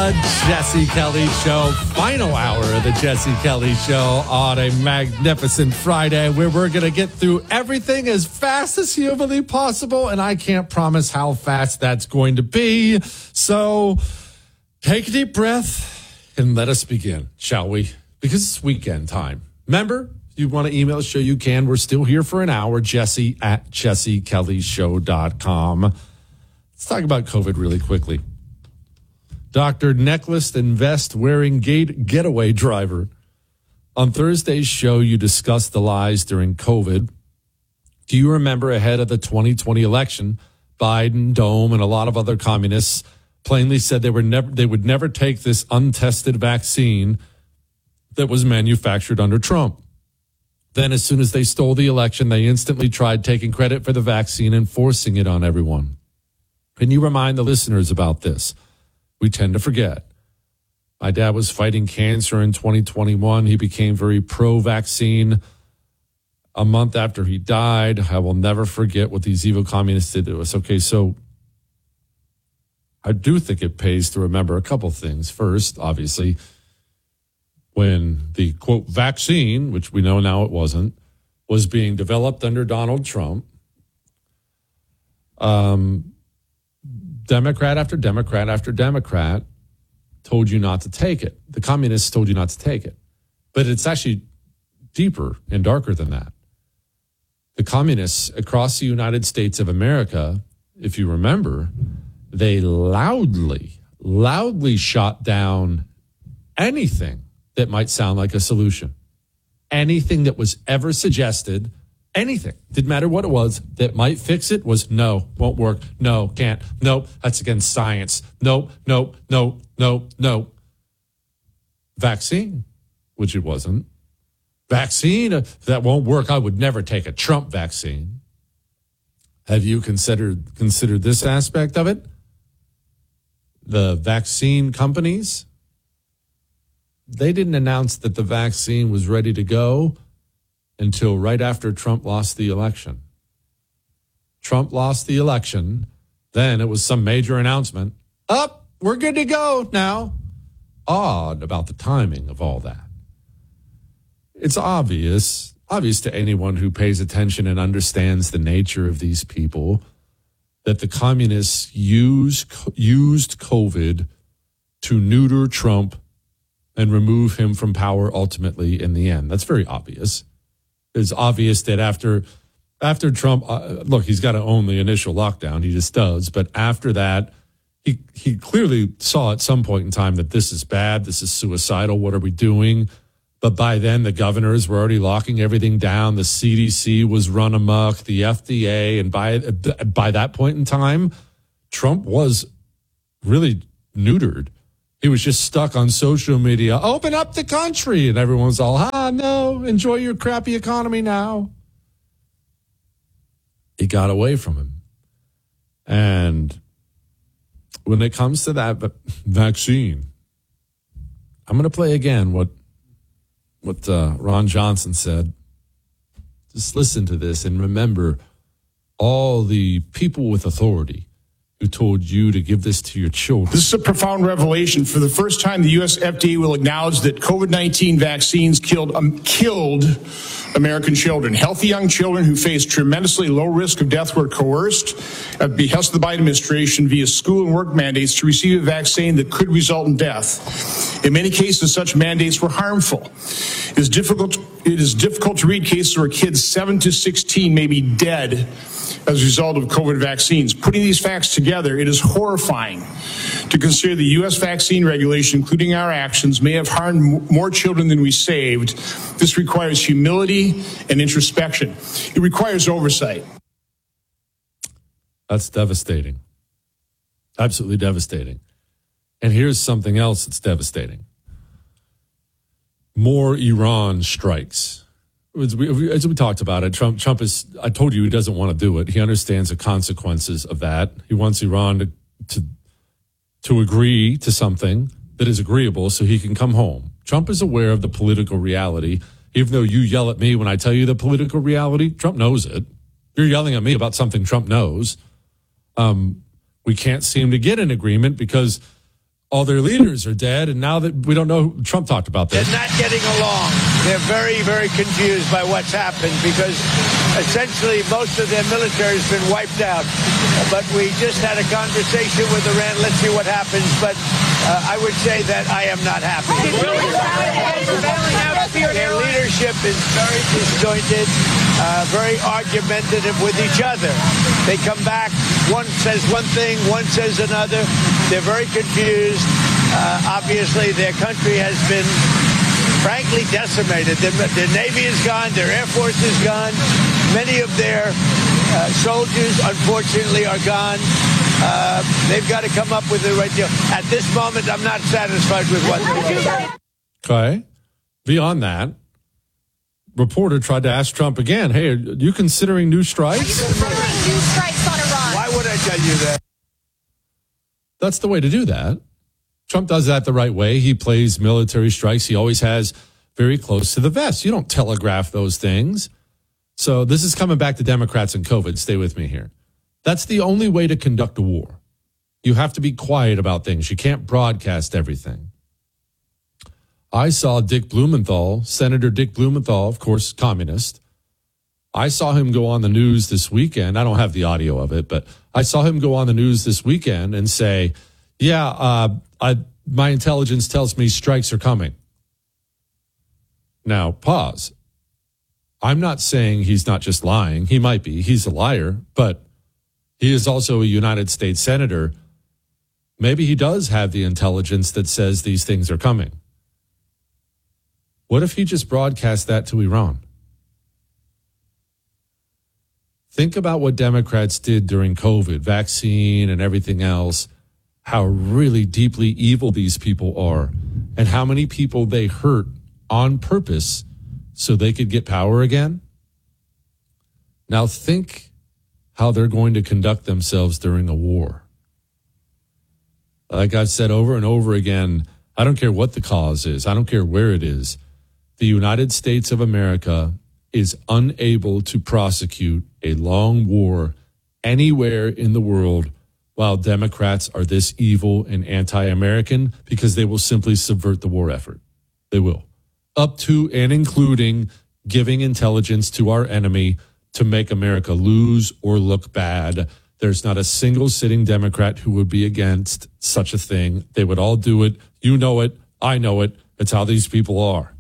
The Jesse Kelly Show, final hour of the Jesse Kelly Show on a magnificent Friday where we're going to get through everything as fast as humanly possible, and I can't promise how fast that's going to be. So take a deep breath and let us begin, shall we? Because it's weekend time. Remember, if you want to email the show, you can. We're still here for an hour, jesse@jessekellyshow.com. Let's talk about COVID really quickly. Dr. Necklace and vest wearing getaway driver. On Thursday's show, you discussed the lies during COVID. Do you remember ahead of the 2020 election, Biden, Dome, and a lot of other communists plainly said they would never take this untested vaccine that was manufactured under Trump. Then as soon as they stole the election, they instantly tried taking credit for the vaccine and forcing it on everyone. Can you remind the listeners about this? We tend to forget. My dad was fighting cancer in 2021. He became very pro-vaccine. A month after he died, I will never forget what these evil communists did to us. Okay, so I do think it pays to remember a couple things. First, obviously, when the, quote, vaccine, which we know now it wasn't, was being developed under Donald Trump, Democrat after Democrat after Democrat told you not to take it. The communists told you not to take it. But it's actually deeper and darker than that. The communists across the United States of America, if you remember, they loudly shot down anything that might sound like a solution. Anything that was ever suggested, anything, didn't matter what it was, that might fix it was no, won't work, no, can't, nope, that's against science, nope. Vaccine, which it wasn't. Vaccine, that won't work. I would never take a Trump vaccine. Have you considered this aspect of it? The vaccine companies, they didn't announce that the vaccine was ready to go until right after Trump lost the election. Trump lost the election. Then it was some major announcement. We're good to go now. Odd about the timing of all that. It's obvious to anyone who pays attention and understands the nature of these people that the communists used COVID to neuter Trump and remove him from power ultimately in the end. That's very obvious. It's obvious that after Trump, look, he's got to own the initial lockdown. He just does. But after that, he clearly saw at some point in time that this is bad. This is suicidal. What are we doing? But by then, the governors were already locking everything down. The CDC was run amok, the FDA. And by that point in time, Trump was really neutered. He was just stuck on social media. Open up the country. And everyone's all, no, enjoy your crappy economy now. It got away from him. And when it comes to that vaccine, I'm going to play again what Ron Johnson said. Just listen to this and remember all the people with authority who told you to give this to your children. This is a profound revelation. For the first time, the U.S. FDA will acknowledge that COVID-19 vaccines killed American children. Healthy young children who faced tremendously low risk of death were coerced at behest of the Biden administration via school and work mandates to receive a vaccine that could result in death. In many cases, such mandates were harmful. It is difficult to read cases where kids 7 to 16 may be dead as a result of COVID vaccines. Putting these facts together, it is horrifying to consider the U.S. vaccine regulation, including our actions, may have harmed more children than we saved. This requires humility and introspection. It requires oversight. That's devastating. Absolutely devastating. And here's something else that's devastating. More Iran strikes. As we talked about it, Trump is, I told you he doesn't want to do it. He understands the consequences of that. He wants Iran to agree to something that is agreeable so he can come home. Trump is aware of the political reality. Even though you yell at me when I tell you the political reality, Trump knows it. You're yelling at me about something Trump knows. We can't seem to get an agreement because all their leaders are dead, and now that we don't know, Trump talked about this. They're not getting along. They're very, very confused by what's happened because essentially most of their military has been wiped out. But we just had a conversation with Iran. Let's see what happens. But I would say that I am not happy. Their leadership is very disjointed, very argumentative with each other. They come back, one says one thing, one says another. They're very confused. Obviously, their country has been, frankly, decimated. Their Navy is gone. Their Air Force is gone. Many of their soldiers, unfortunately, are gone. They've got to come up with the right deal. At this moment, I'm not satisfied with what they're doing. Okay. Beyond that, reporter tried to ask Trump again, hey, are you considering new strikes? Are you considering new strikes on Iran? Why would I tell you that? That's the way to do that. Trump does that the right way. He plays military strikes. He always has very close to the vest. You don't telegraph those things. So this is coming back to Democrats and COVID. Stay with me here. That's the only way to conduct a war. You have to be quiet about things. You can't broadcast everything. I saw Dick Blumenthal, Senator Dick Blumenthal, of course, communist. I saw him go on the news this weekend. I don't have the audio of it, but I saw him go on the news this weekend and say, my intelligence tells me strikes are coming. Now, pause. I'm not saying he's not just lying. He might be. He's a liar, but he is also a United States senator. Maybe he does have the intelligence that says these things are coming. What if he just broadcast that to Iran? Think about what Democrats did during COVID, vaccine and everything else, how really deeply evil these people are, and how many people they hurt on purpose so they could get power again. Now think how they're going to conduct themselves during a war. Like I've said over and over again, I don't care what the cause is. I don't care where it is. The United States of America is unable to prosecute a long war anywhere in the world while Democrats are this evil and anti-American because they will simply subvert the war effort. They will. Up to and including giving intelligence to our enemy to make America lose or look bad. There's not a single sitting Democrat who would be against such a thing. They would all do it. You know it. I know it. It's how these people are.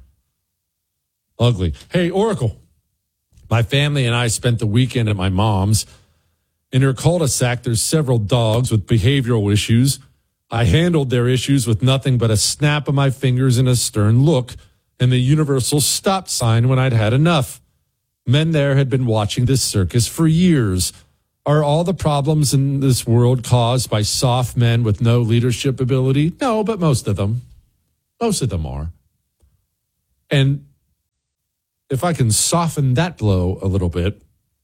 Ugly. Hey, Oracle. My family and I spent the weekend at my mom's. In her cul-de-sac, there's several dogs with behavioral issues. I handled their issues with nothing but a snap of my fingers and a stern look, and the universal stop sign when I'd had enough. Men there had been watching this circus for years. Are all the problems in this world caused by soft men with no leadership ability? No, but most of them. Most of them are. And if I can soften that blow a little bit,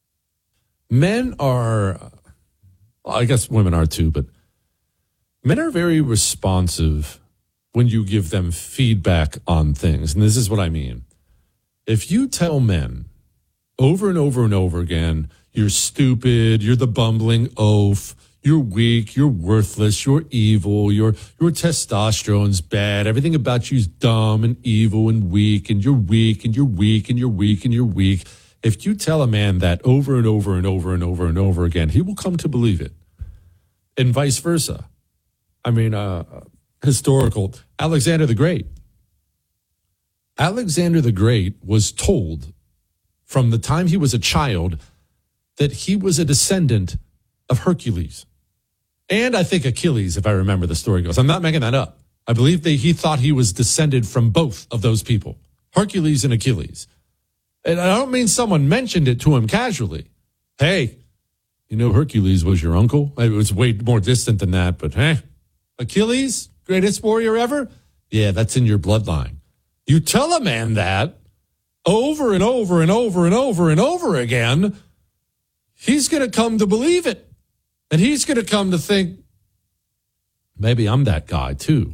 men are, I guess women are too, but men are very responsive when you give them feedback on things. And this is what I mean. If you tell men over and over and over again, you're stupid, you're the bumbling oaf, you're weak, you're worthless, you're evil, your testosterone's bad, everything about you's dumb and evil and weak, and you're weak, and you're weak, and you're weak, and you're weak. If you tell a man that over and over and over and over and over again, he will come to believe it. And vice versa. I mean, historical. Alexander the Great. Alexander the Great was told from the time he was a child that he was a descendant of Hercules. And I think Achilles, if I remember the story goes. I'm not making that up. I believe he thought he was descended from both of those people, Hercules and Achilles. And I don't mean someone mentioned it to him casually. Hey, you know Hercules was your uncle? It was way more distant than that, but hey, Achilles, greatest warrior ever? Yeah, that's in your bloodline. You tell a man that over and over and over and over and over again, he's going to come to believe it. And he's going to come to think, maybe I'm that guy too.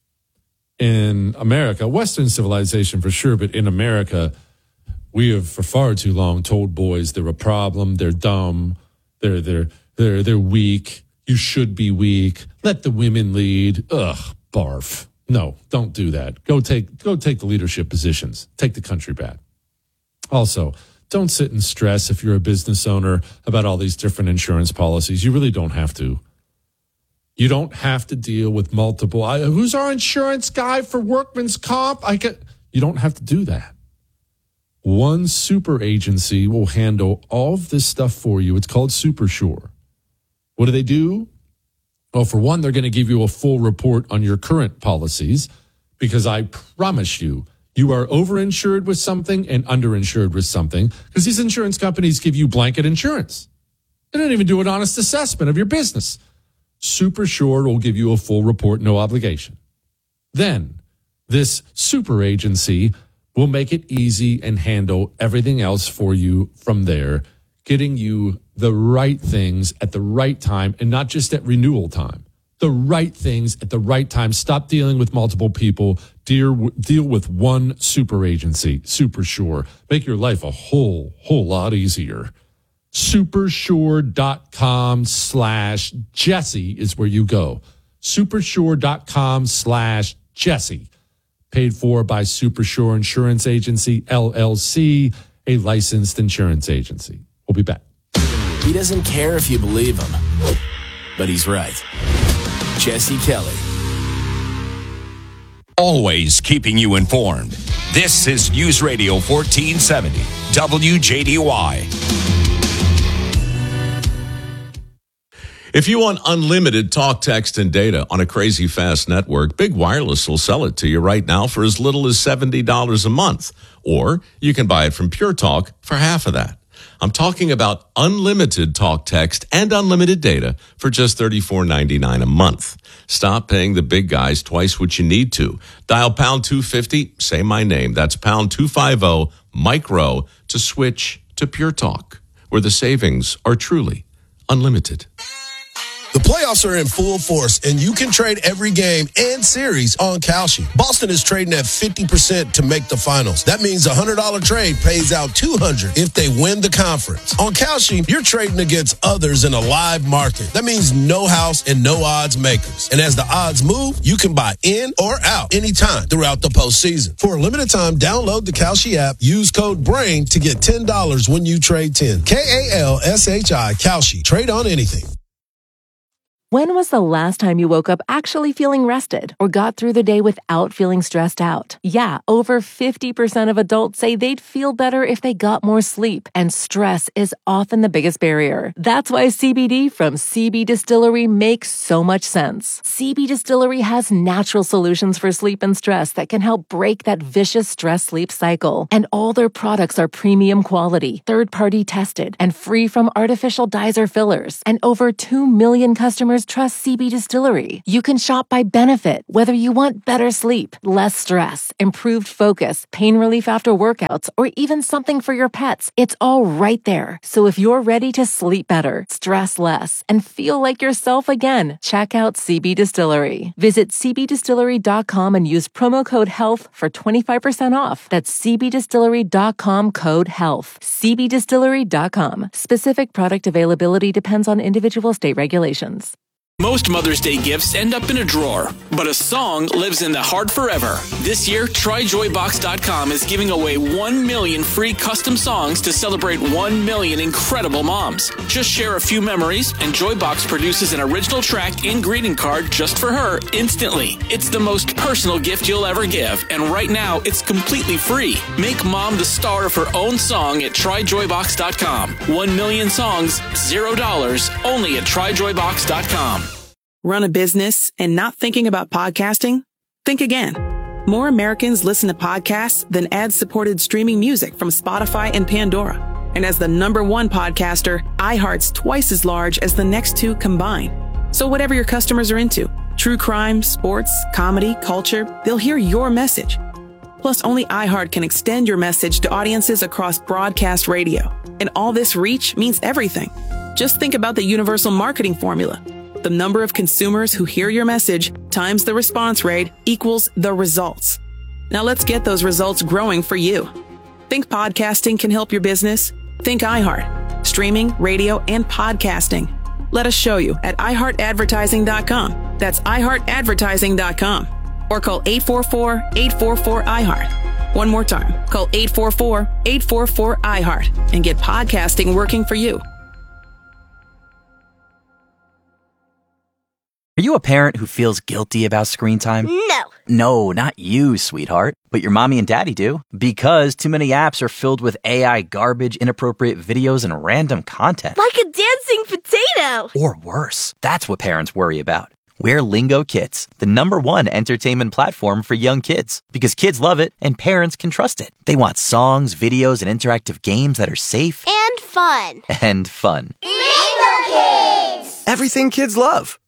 In America, Western civilization for sure, but in America, we have for far too long told boys they're a problem, they're dumb, they're weak. You should be weak. Let the women lead. Ugh, barf. No, don't do that. Go take the leadership positions. Take the country back. Also, don't sit and stress if you're a business owner about all these different insurance policies. You really don't have to. You don't have to deal with multiple. Who's our insurance guy for workman's comp? You don't have to do that. One super agency will handle all of this stuff for you. It's called SuperSure. What do they do? Well, for one, they're going to give you a full report on your current policies because I promise you, you are overinsured with something and underinsured with something because these insurance companies give you blanket insurance. They don't even do an honest assessment of your business. SuperSure will give you a full report, no obligation. Then this super agency will make it easy and handle everything else for you from there, getting you the right things at the right time and not just at renewal time. The right things at the right time. Stop dealing with multiple people. Deal with one super agency, SuperSure. Make your life a whole lot easier. Supersure.com/Jesse is where you go. Supersure.com/Jesse. Paid for by SuperSure Insurance Agency, LLC, a licensed insurance agency. We'll be back. He doesn't care if you believe him, but he's right. Jesse Kelly. Always keeping you informed. This is News Radio 1470, WJDY. If you want unlimited talk, text, and data on a crazy fast network, Big Wireless will sell it to you right now for as little as $70 a month. Or you can buy it from Pure Talk for half of that. I'm talking about unlimited talk, text, and unlimited data for just $34.99 a month. Stop paying the big guys twice what you need to. Dial pound 250, say my name. That's pound 250 micro to switch to Pure Talk, where the savings are truly unlimited. The playoffs are in full force, and you can trade every game and series on Kalshi. Boston is trading at 50% to make the finals. That means a $100 trade pays out $200 if they win the conference. On Kalshi, you're trading against others in a live market. That means no house and no odds makers. And as the odds move, you can buy in or out anytime throughout the postseason. For a limited time, download the Kalshi app. Use code BRAIN to get $10 when you trade 10. KALSHI, Kalshi. Trade on anything. When was the last time you woke up actually feeling rested or got through the day without feeling stressed out? Yeah, over 50% of adults say they'd feel better if they got more sleep, and stress is often the biggest barrier. That's why CBD from CB Distillery makes so much sense. CB Distillery has natural solutions for sleep and stress that can help break that vicious stress-sleep cycle. And all their products are premium quality, third-party tested, and free from artificial dyes or fillers. And over 2 million customers trust CB Distillery. You can shop by benefit, whether you want better sleep, less stress, improved focus, pain relief after workouts, or even something for your pets. It's all right there. So if you're ready to sleep better, stress less, and feel like yourself again, check out CB Distillery. Visit cbdistillery.com and use promo code HEALTH for 25% off. That's cbdistillery.com code HEALTH. cbdistillery.com. Specific product availability depends on individual state regulations. Most Mother's Day gifts end up in a drawer, but a song lives in the heart forever. This year, TryJoyBox.com is giving away 1 million free custom songs to celebrate 1 million incredible moms. Just share a few memories, and Joybox produces an original track and greeting card just for her instantly. It's the most personal gift you'll ever give, and right now, it's completely free. Make mom the star of her own song at TryJoyBox.com. 1 million songs, $0, only at TryJoyBox.com. Run a business and not thinking about podcasting? Think again. More Americans listen to podcasts than ad-supported streaming music from Spotify and Pandora. And as the #1 podcaster, iHeart's twice as large as the next two combined. So whatever your customers are into, true crime, sports, comedy, culture, they'll hear your message. Plus, only iHeart can extend your message to audiences across broadcast radio. And all this reach means everything. Just think about the universal marketing formula. The number of consumers who hear your message times the response rate equals the results. Now let's get those results growing for you. Think podcasting can help your business? Think iHeart. Streaming, radio, and podcasting. Let us show you at iHeartAdvertising.com. That's iHeartAdvertising.com. Or call 844-844-iHeart. One more time, call 844-844-iHeart and get podcasting working for you. Are you a parent who feels guilty about screen time? No. No, not you, sweetheart. But your mommy and daddy do. Because too many apps are filled with AI garbage, inappropriate videos, and random content. Like a dancing potato. Or worse. That's what parents worry about. We're Lingo Kids, the #1 entertainment platform for young kids. Because kids love it and parents can trust it. They want songs, videos, and interactive games that are safe. And fun. And fun. Lingo Kids! Everything kids love.